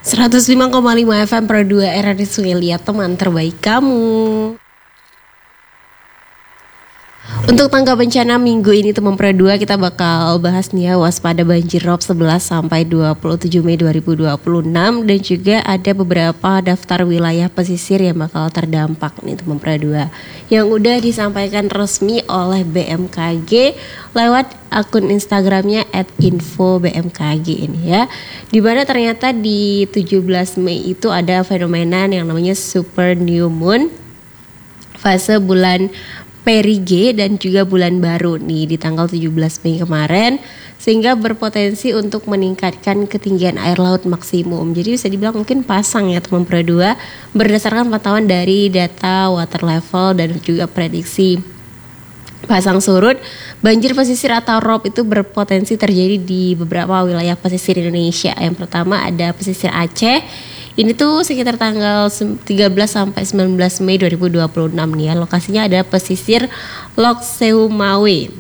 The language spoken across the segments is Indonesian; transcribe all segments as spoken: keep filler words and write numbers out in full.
seratus lima koma lima F M Pro dua R R I Sungai Liat, teman terbaik kamu. Untuk tangga bencana minggu ini teman Pro dua kita bakal bahas nih ya, waspada banjir rob sebelas sampai dua puluh tujuh Mei dua ribu dua puluh enam, dan juga ada beberapa daftar wilayah pesisir yang bakal terdampak nih teman Pro dua yang udah disampaikan resmi oleh B M K G lewat akun Instagramnya at info B M K G ini ya. Dimana ternyata di tujuh belas Mei itu ada fenomena yang namanya super new moon, fase bulan perige dan juga bulan baru nih di tanggal tujuh belas Mei kemarin, sehingga berpotensi untuk meningkatkan ketinggian air laut maksimum. Jadi bisa dibilang mungkin pasang ya teman Pro dua, berdasarkan pantauan dari data water level dan juga prediksi pasang surut. Banjir pesisir atau rob itu berpotensi terjadi di beberapa wilayah pesisir Indonesia. Yang pertama ada pesisir Aceh. Ini tuh sekitar tanggal tiga belas sampai sembilan belas Mei dua ribu dua puluh enam nih ya. Lokasinya ada pesisir Lok Seumawe.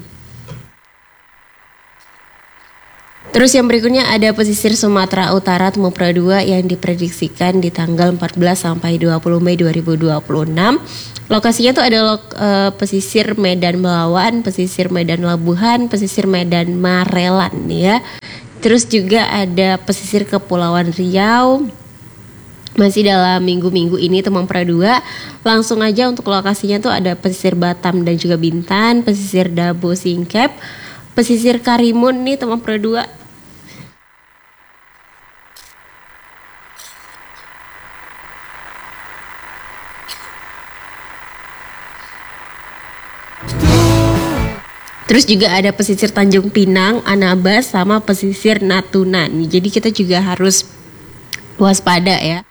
Terus yang berikutnya ada pesisir Sumatera Utara teman Pro dua yang diprediksikan di tanggal empat belas sampai dua puluh Mei dua ribu dua puluh enam. Lokasinya tuh ada lok, uh, pesisir Medan Belawan, pesisir Medan Labuhan, pesisir Medan Marelan nih ya. Terus juga ada pesisir Kepulauan Riau. Masih dalam minggu-minggu ini teman Pro dua, langsung aja untuk lokasinya tuh ada pesisir Batam dan juga Bintan, pesisir Dabo Singkep, pesisir Karimun nih teman Pro dua. Terus juga ada pesisir Tanjung Pinang, Anambas, sama pesisir Natuna nih. Jadi kita juga harus waspada ya.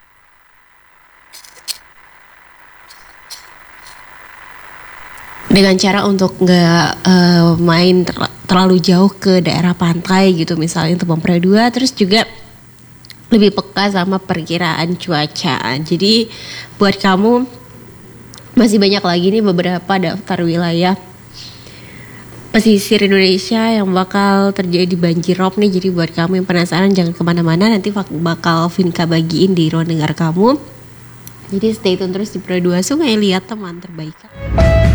Dengan cara untuk nggak uh, main ter- terlalu jauh ke daerah pantai gitu misalnya teman Pro dua. Terus juga lebih peka sama perkiraan cuaca. Jadi buat kamu masih banyak lagi nih beberapa daftar wilayah pesisir Indonesia yang bakal terjadi banjir rob nih. Jadi buat kamu yang penasaran jangan kemana-mana, nanti bakal Vinka bagiin di ruang dengar kamu. Jadi stay tune terus di Pro dua Sungai Liat, teman terbaik.